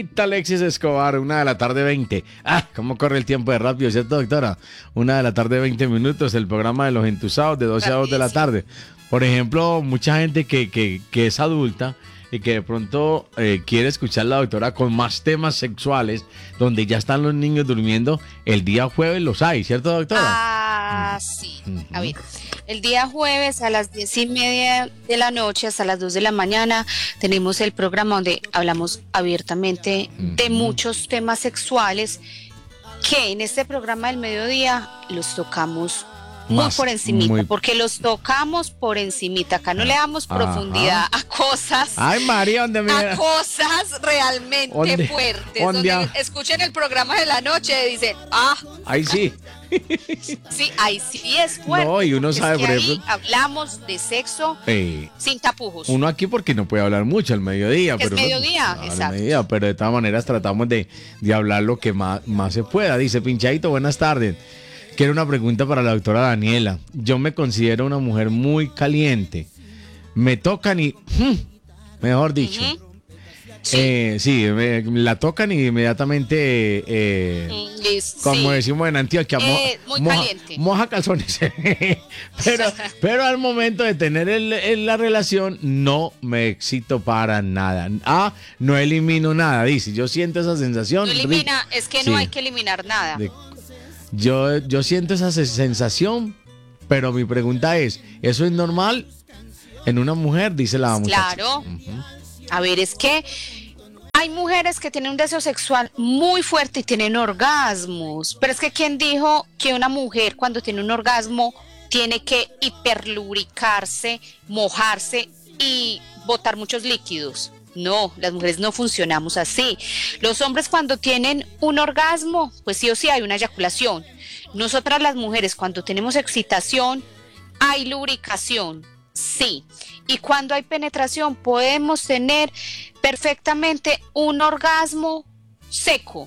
señorita Alexis Escobar, 1:20 PM. Cómo corre el tiempo de rápido, ¿cierto, doctora? 1:20 PM, el programa de los entusados de 12 a 2 de la tarde. Por ejemplo, mucha gente que es adulta y que de pronto quiere escuchar a la doctora con más temas sexuales, donde ya están los niños durmiendo, el día jueves los hay, ¿cierto, doctora? Sí. A ver, el día jueves a las 10:30 de la noche hasta las 2 de la mañana tenemos el programa donde hablamos abiertamente de muchos temas sexuales que en este programa del mediodía los tocamos muy por encimita, porque los tocamos por encimita. Acá no le damos profundidad a cosas. Ay, María, a cosas realmente fuertes. Donde escuchen el programa de la noche y dicen, ahí sí. Sí, ahí sí es fuerte. No, y uno sabe, por ejemplo, ahí hablamos de sexo sin tapujos. Uno aquí porque no puede hablar mucho al mediodía. Es mediodía, exacto. Pero de todas maneras tratamos de hablar lo que más se pueda. Dice Pinchadito, buenas tardes. Quiero una pregunta para la doctora Daniela. Yo me considero una mujer muy caliente. Me tocan y... mejor dicho. Sí, la tocan y inmediatamente... como decimos en Antioquia, moja calzones. pero al momento de tener la relación, no me excito para nada. No elimino nada. Dice, yo siento esa sensación. No elimina, es que no hay que eliminar nada. Yo siento esa sensación, pero mi pregunta es, ¿eso es normal en una mujer? Dice la muchacha. Claro. A ver, es que hay mujeres que tienen un deseo sexual muy fuerte y tienen orgasmos, pero es que ¿quién dijo que una mujer cuando tiene un orgasmo tiene que hiperlubricarse, mojarse y botar muchos líquidos? No, las mujeres no funcionamos así. Los hombres cuando tienen un orgasmo, pues sí o sí hay una eyaculación. Nosotras las mujeres cuando tenemos excitación, hay lubricación, sí. Y cuando hay penetración podemos tener perfectamente un orgasmo seco.